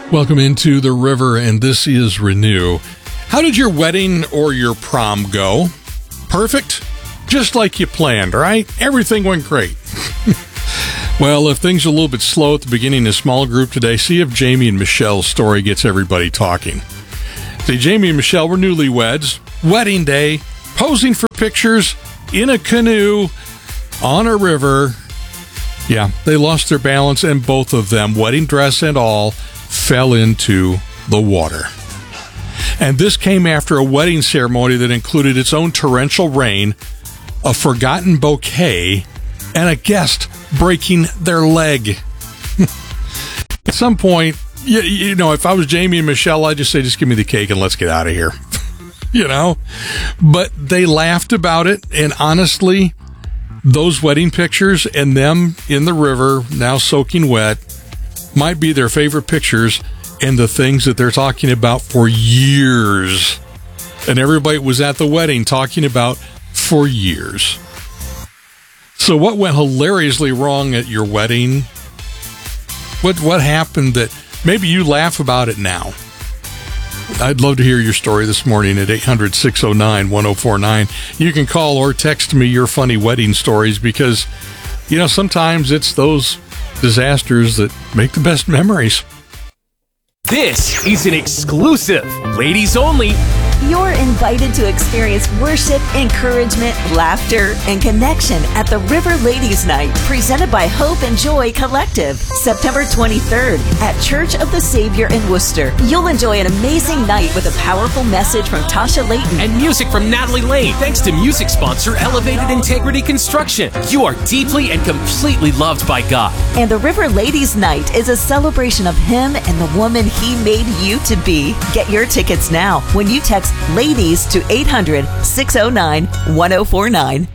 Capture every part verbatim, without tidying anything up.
Welcome into the river, and this is Renew. How did your wedding or your prom go? Perfect? Just like you planned, right? Everything went great. Well, if things are a little bit slow at the beginning of a small group today, see if Jamie and Michelle's story gets everybody talking. See, Jamie and Michelle were newlyweds, wedding day, posing for pictures in a canoe on a river. Yeah, they lost their balance, and both of them, wedding dress and all, fell into the water. And this came after a wedding ceremony that included its own torrential rain, a forgotten bouquet, and a guest breaking their leg. At some point, you, you know, if I was Jamie and Michelle, I'd just say, just give me the cake and let's get out of here. You know? But they laughed about it, and honestly, those wedding pictures and them in the river, now soaking wet, might be their favorite pictures and the things that they're talking about for years. And everybody was at the wedding talking about for years. So what went hilariously wrong at your wedding? What what happened that maybe you laugh about it now? I'd love to hear your story this morning at eight hundred, six oh nine, one oh four nine. You can call or text me your funny wedding stories because, you know, sometimes it's those disasters that make the best memories. This is an exclusive, ladies only. You're invited to experience worship, encouragement, laughter, and connection at the River Ladies Night, presented by Hope and Joy Collective, September twenty-third at Church of the Savior in Worcester. You'll enjoy an amazing night with a powerful message from Tasha Layton and music from Natalie Lane, thanks to music sponsor Elevated Integrity Construction. You are deeply and completely loved by God. And the River Ladies Night is a celebration of Him and the woman He made you to be. Get your tickets now when you text LADIES to eight hundred, six oh nine, one oh four nine.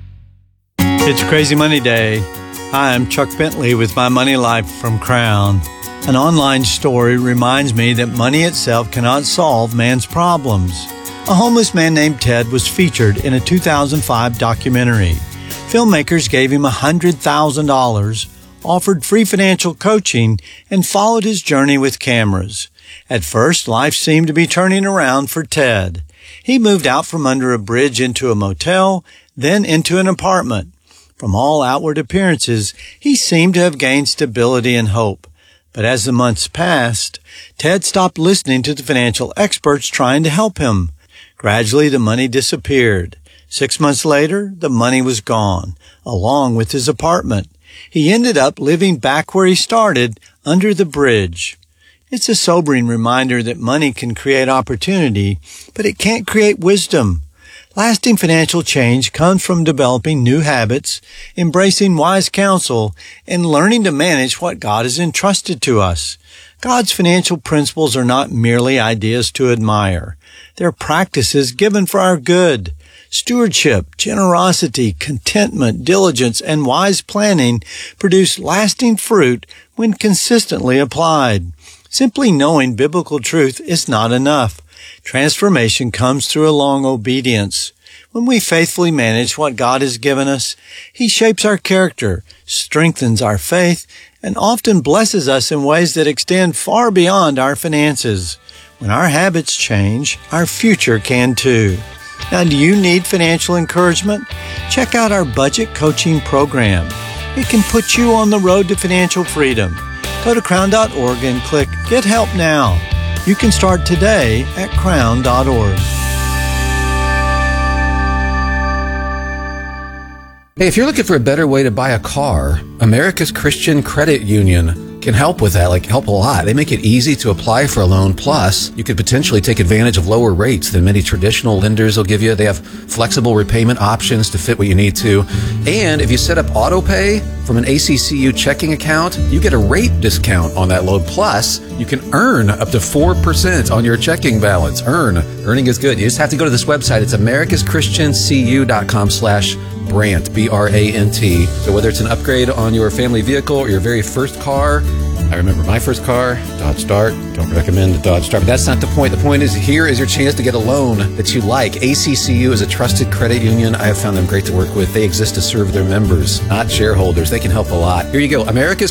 It's Crazy Money Day. Hi, I'm Chuck Bentley with My Money Life from Crown. An online story reminds me that money itself cannot solve man's problems. A homeless man named Ted was featured in a two thousand five documentary. Filmmakers gave him one hundred thousand dollars, offered free financial coaching, and followed his journey with cameras. At first, life seemed to be turning around for Ted. He moved out from under a bridge into a motel, then into an apartment. From all outward appearances, he seemed to have gained stability and hope. But as the months passed, Ted stopped listening to the financial experts trying to help him. Gradually, the money disappeared. Six months later, the money was gone, along with his apartment. He ended up living back where he started, under the bridge. It's a sobering reminder that money can create opportunity, but it can't create wisdom. Lasting financial change comes from developing new habits, embracing wise counsel, and learning to manage what God has entrusted to us. God's financial principles are not merely ideas to admire. They're practices given for our good. Stewardship, generosity, contentment, diligence, and wise planning produce lasting fruit when consistently applied. Simply knowing biblical truth is not enough. Transformation comes through a long obedience. When we faithfully manage what God has given us, He shapes our character, strengthens our faith, and often blesses us in ways that extend far beyond our finances. When our habits change, our future can too. Now, do you need financial encouragement? Check out our budget coaching program. It can put you on the road to financial freedom. Go to crown dot org and click Get Help Now. You can start today at crown dot org. Hey, if you're looking for a better way to buy a car, America's Christian Credit Union can help with that, like help a lot. They make it easy to apply for a loan. Plus, you could potentially take advantage of lower rates than many traditional lenders will give you. They have flexible repayment options to fit what you need to. And if you set up auto pay from an A C C U checking account, you get a rate discount on that loan. Plus, you can earn up to four percent on your checking balance. Earn. Earning is good. You just have to go to this website. It's americas christian c u dot com slash Brant, B R A N T. So whether it's an upgrade on your family vehicle or your very first car, I remember my first car, Dodge Dart. Don't recommend the Dodge Dart, but that's not the point. The point is, here is your chance to get a loan that you like. A C C U is a trusted credit union. I have found them great to work with. They exist to serve their members, not shareholders. They can help a lot. Here you go,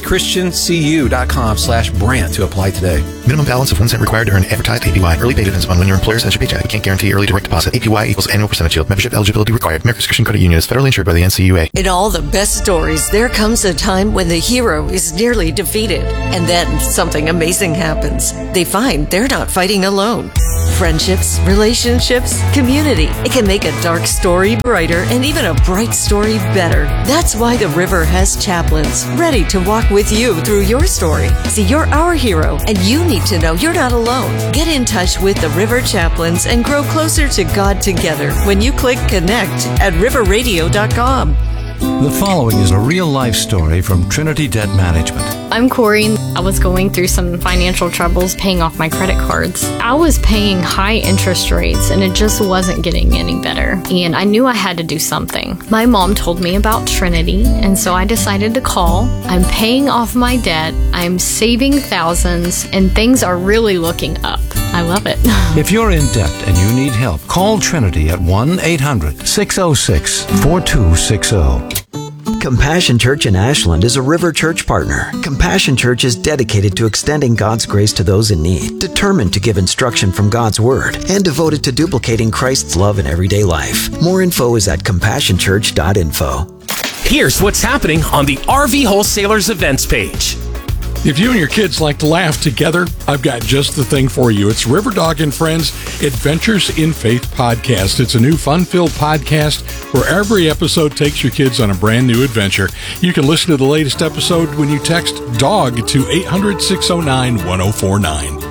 americaschristiancu.com slash Brant to apply today. Minimum balance of one cent required to earn advertised A P Y. Early pay depends upon when your employer sends your paycheck. We can't guarantee early direct deposit. A P Y equals annual percentage yield. Membership eligibility required. America's Christian Credit Union is federally insured by the N C U A. In all the best stories, there comes a time when the hero is nearly defeated. And then something amazing happens. They find they're not fighting alone. Friendships, relationships, community. It can make a dark story brighter and even a bright story better. That's why the River has chaplains ready to walk with you through your story. See, you're our hero, and you need to know you're not alone. Get in touch with the River Chaplains and grow closer to God together when you click connect at river radio dot com. The following is a real-life story from Trinity Debt Management. I'm Corey. I was going through some financial troubles paying off my credit cards. I was paying high interest rates and it just wasn't getting any better. And I knew I had to do something. My mom told me about Trinity, and so I decided to call. I'm paying off my debt, I'm saving thousands, and things are really looking up. I love it. If you're in debt and you need help, call Trinity at one eight hundred six oh six four two six oh. Compassion Church in Ashland is a River Church partner. Compassion Church is dedicated to extending God's grace to those in need, determined to give instruction from God's Word, and devoted to duplicating Christ's love in everyday life. More info is at compassion church dot info. Here's what's happening on the R V Wholesalers events page. If you and your kids like to laugh together, I've got just the thing for you. It's River Dog and Friends Adventures in Faith podcast. It's a new fun-filled podcast where every episode takes your kids on a brand new adventure. You can listen to the latest episode when you text DOG to eight hundred six oh nine one oh four nine.